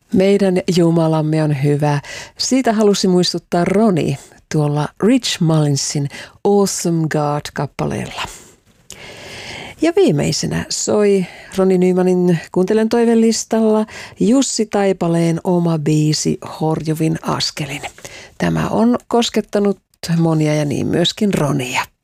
Meidän Jumalamme on hyvä. Siitä halusi muistuttaa Roni tuolla Rich Mullinsin Awesome God-kappaleella. Ja viimeisenä soi Roni Nymanin Kuuntelen toivelistalla Jussi Taipaleen oma biisi Horjuvin askelin. Tämä on koskettanut monia ja niin myöskin Ronia.